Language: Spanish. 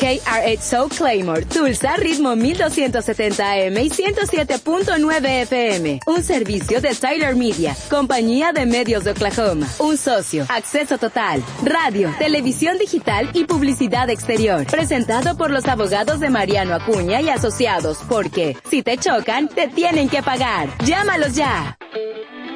KRH Soul Claymore, Tulsa, ritmo 1270 AM y 107.9 FM. Un servicio de Tyler Media, compañía de medios de Oklahoma. Un socio, acceso total, radio, televisión digital y publicidad exterior. Presentado por los abogados de Mariano Acuña y Asociados, porque si te chocan, te tienen que pagar. Llámalos ya.